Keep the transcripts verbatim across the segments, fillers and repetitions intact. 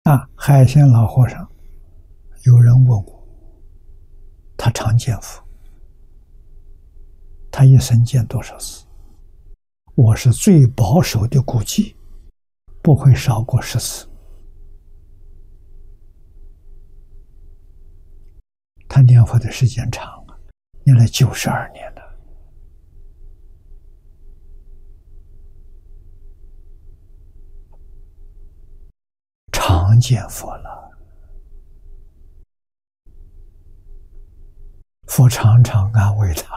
啊，海鲜老和尚，有人问我，他常见佛，他一生见多少次？我是最保守的估计，不会少过十次。他念佛的时间长啊，念了九十二年了。常见佛了，佛常常安慰他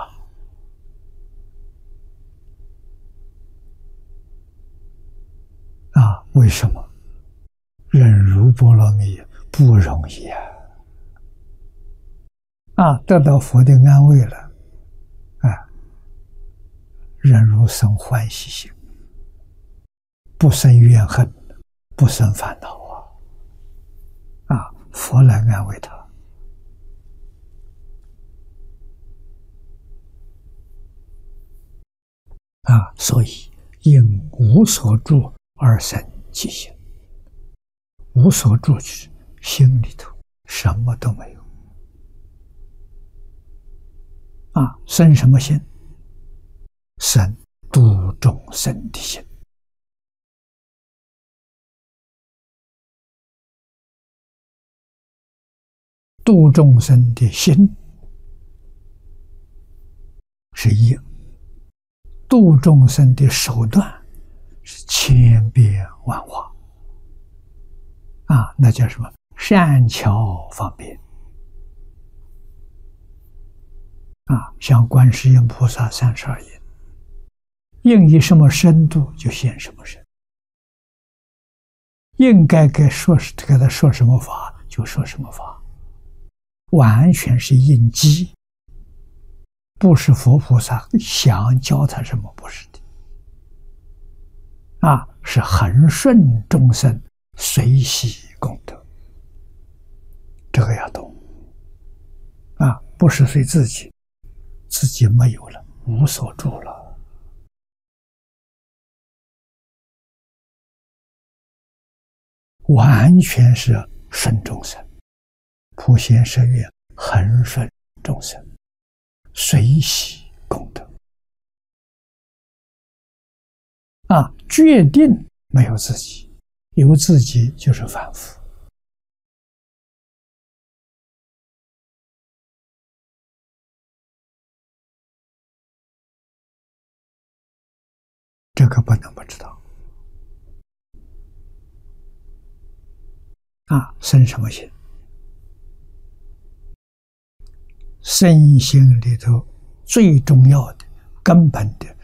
啊，为什么？忍辱波罗蜜不容易啊！啊，得到佛的安慰了，啊，忍辱生欢喜心，不生怨恨，不生烦恼啊！啊，佛来安慰他。啊，所以因无所住而生其心，无所住就是心里头什么都没有。啊，生什么心？生度众生的心。度众生的心是一，度众生的手段是千变万化。啊，那叫什么？善巧方便。啊，像观世音菩萨三十二愿，应以什么深度就现什么深，应该该说给他说什么法就说什么法，完全是应机，不是佛菩萨想教他什么，不是的。啊，是恒顺众生，随喜功德，这个要懂。啊，不是随自己。自己没有了，无所住了，完全是顺众生，普贤十愿恒顺众生，随喜功德。啊，决定没有自己，有自己就是凡夫。这个不能不知道。啊，生什么心？身心里头最重要的、根本的